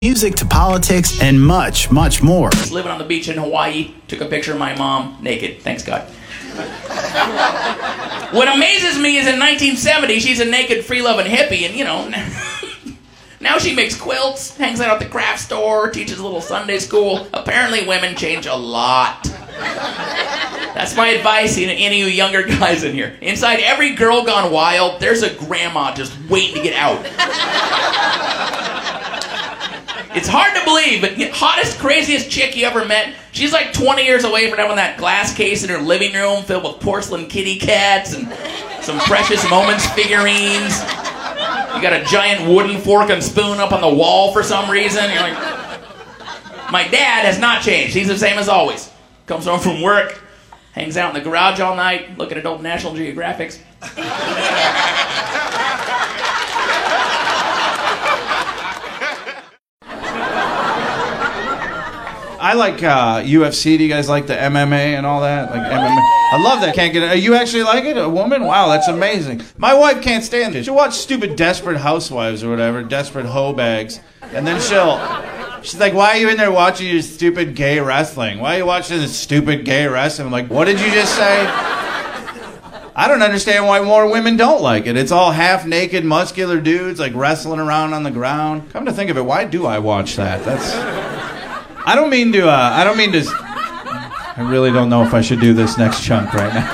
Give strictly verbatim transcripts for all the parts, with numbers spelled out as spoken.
music to politics, and much, much more. Living on the beach in Hawaii, took a picture of my mom naked. Thanks, God. What amazes me is in nineteen seventy, she's a naked, free-loving hippie, and, you know, now she makes quilts, hangs out at the craft store, teaches a little Sunday school. Apparently, women change a lot. That's my advice to any of you younger guys in here. Inside every girl gone wild, there's a grandma just waiting to get out. It's hard to believe, but the hottest, craziest chick you ever met, she's like twenty years away from having that glass case in her living room filled with porcelain kitty cats and some Precious Moments figurines. You got a giant wooden fork and spoon up on the wall for some reason. You're like, my dad has not changed. He's the same as always. Comes home from work, hangs out in the garage all night, looking at old National Geographics. I like uh, U F C. Do you guys like the M M A and all that? Like M M A. I love that. Can't get it. You actually like it? A woman? Wow, that's amazing. My wife can't stand it. She'll watch stupid Desperate Housewives or whatever, Desperate Hoe Bags, and then she'll, she's like, why are you in there watching your stupid gay wrestling? Why are you watching this stupid gay wrestling? I'm like, what did you just say? I don't understand why more women don't like it. It's all half-naked, muscular dudes like wrestling around on the ground. Come to think of it, why do I watch that? That's... I don't mean to, uh, I don't mean to, I really don't know if I should do this next chunk right now.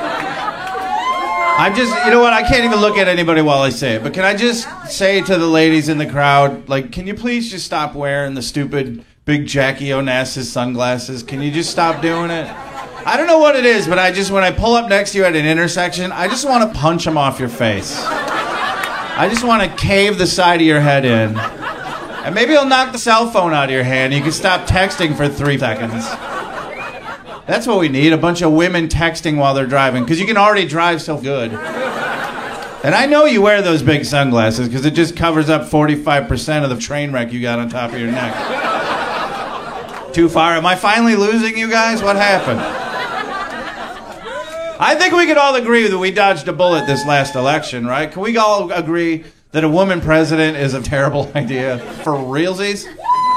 I'm just, you know what, I can't even look at anybody while I say it, but can I just say to the ladies in the crowd, like, can you please just stop wearing the stupid big Jackie Onassis sunglasses? Can you just stop doing it? I don't know what it is, but I just, when I pull up next to you at an intersection, I just want to punch them off your face. I just want to cave the side of your head in. And maybe I'll knock the cell phone out of your hand and you can stop texting for three seconds. That's what we need, a bunch of women texting while they're driving, because you can already drive so good. And I know you wear those big sunglasses because it just covers up forty-five percent of the train wreck you got on top of your neck. Too far? Am I finally losing you guys? What happened? I think we could all agree that we dodged a bullet this last election, right? Can we all agree that a woman president is a terrible idea? For realsies?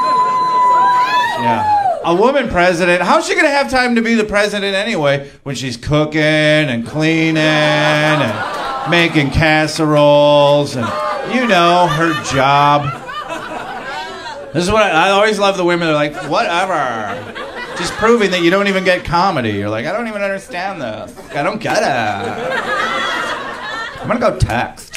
Yeah. A woman president, how's she going to have time to be the president anyway when she's cooking and cleaning and making casseroles and, you know, her job. This is what I, I always love the women that are like, whatever. Just proving that you don't even get comedy. You're like, I don't even understand this. I don't get it. I'm going to go text.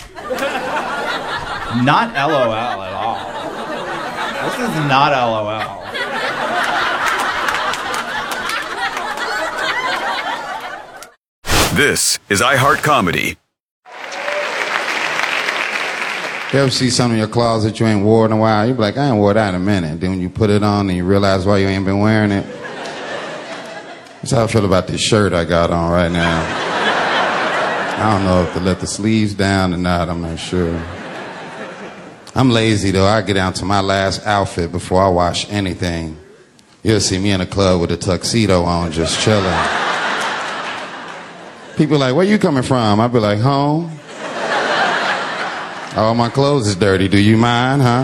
Not LOL at all. This is not LOL. This is iHeart Comedy. You ever see something in your closet you ain't wore in a while? You be like, I ain't wore that in a minute. Then when you put it on and you realize why you ain't been wearing it. That's how I feel about this shirt I got on right now. I don't know if to let the sleeves down or not, I'm not sure. I'm lazy though. I get down to my last outfit before I wash anything. You'll see me in a club with a tuxedo on, just chilling. People are like, where you coming from? I'll be like, home. All my clothes is dirty. Do you mind, huh?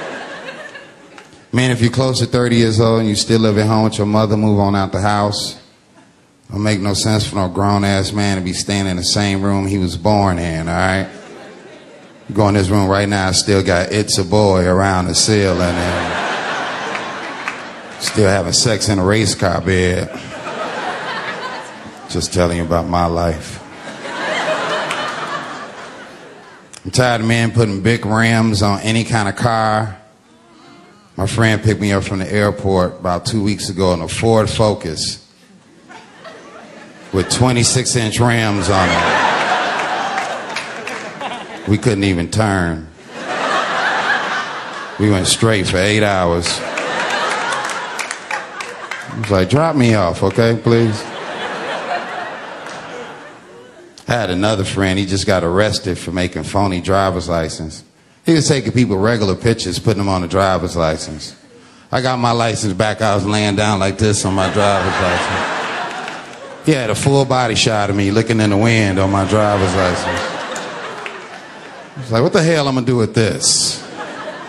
Man, if you're close to thirty years old and you still live at home with your mother, move on out the house. It don't make no sense for no grown-ass man to be staying in the same room he was born in, all right? You go in this room right now, I still got It's a Boy around the ceiling and still having sex in a race car bed. Just telling you about my life. I'm tired of men putting big rims on any kind of car. My friend picked me up from the airport about two weeks ago in a Ford Focus with twenty-six inch rims on it. We couldn't even turn. We went straight for eight hours. I was like, drop me off, okay, please? I had another friend, he just got arrested for making phony driver's license. He was taking people regular pictures, putting them on a driver's license. I got my license back, I was laying down like this on my driver's license. He had a full body shot of me looking in the wind on my driver's license. I was like, what the hell I'm gonna do with this?